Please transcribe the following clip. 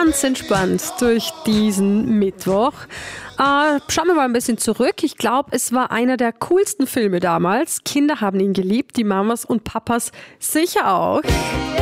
ganz entspannt durch diesen Mittwoch. Schauen wir mal ein bisschen zurück. Ich glaube, es war einer der coolsten Filme damals. Kinder haben ihn geliebt, die Mamas und Papas sicher auch.